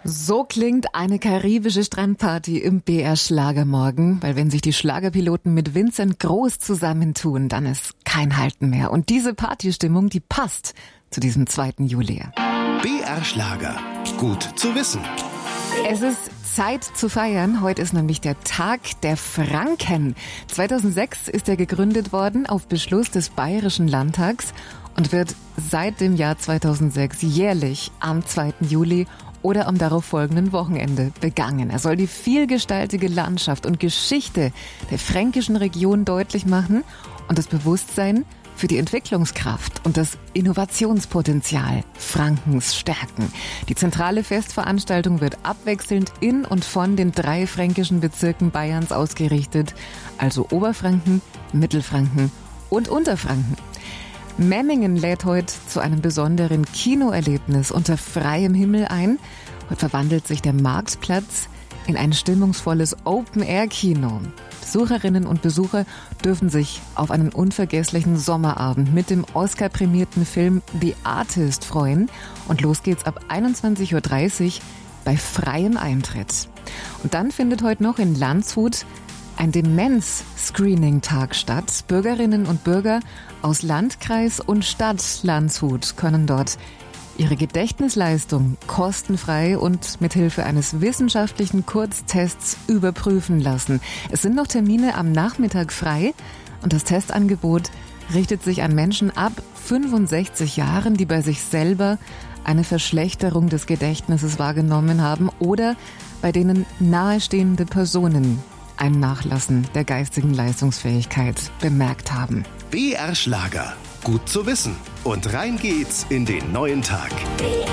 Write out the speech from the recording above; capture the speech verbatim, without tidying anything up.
So klingt eine karibische Strandparty im B R Schlagermorgen, weil wenn sich die Schlagerpiloten mit Vincent Groß zusammentun, dann ist kein Halten mehr. Und diese Partystimmung, die passt zu diesem zweiten Juli. B R Schlager. Gut zu wissen. Es ist Zeit zu feiern. Heute ist nämlich der Tag der Franken. zweitausendsechs ist er gegründet worden auf Beschluss des Bayerischen Landtags und wird seit dem Jahr zweitausendsechs jährlich am zweiten Juli oder am darauffolgenden Wochenende begangen. Er soll die vielgestaltige Landschaft und Geschichte der fränkischen Region deutlich machen und das Bewusstsein für die Entwicklungskraft und das Innovationspotenzial Frankens stärken. Die zentrale Festveranstaltung wird abwechselnd in und von den drei fränkischen Bezirken Bayerns ausgerichtet, also Oberfranken, Mittelfranken und Unterfranken. Memmingen lädt heute zu einem besonderen Kinoerlebnis unter freiem Himmel ein. Heute verwandelt sich der Marktplatz in ein stimmungsvolles Open-Air-Kino. Besucherinnen und Besucher dürfen sich auf einen unvergesslichen Sommerabend mit dem Oscar-prämierten Film The Artist freuen. Und los geht's ab einundzwanzig Uhr dreißig bei freiem Eintritt. Und dann findet heute noch in Landshut ein Demenz-Screening-Tag statt. Bürgerinnen und Bürger aus Landkreis und Stadt Landshut können dort ihre Gedächtnisleistung kostenfrei und mithilfe eines wissenschaftlichen Kurztests überprüfen lassen. Es sind noch Termine am Nachmittag frei und das Testangebot richtet sich an Menschen ab fünfundsechzig Jahren, die bei sich selber eine Verschlechterung des Gedächtnisses wahrgenommen haben oder bei denen nahestehende Personen ein Nachlassen der geistigen Leistungsfähigkeit bemerkt haben. B R Schlager. Gut zu wissen. Und rein geht's in den neuen Tag.